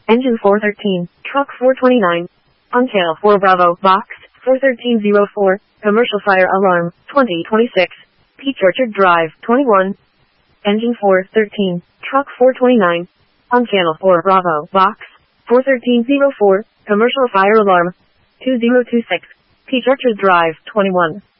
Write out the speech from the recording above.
Engine 413, Truck 429. On channel 4 Bravo, Box 41304, Commercial Fire Alarm, 2026. Peach Orchard Drive, 21. Engine 413, Truck 429. On channel 4 Bravo, Box 41304, Commercial Fire Alarm, 2026. Peach Orchard Drive, 21.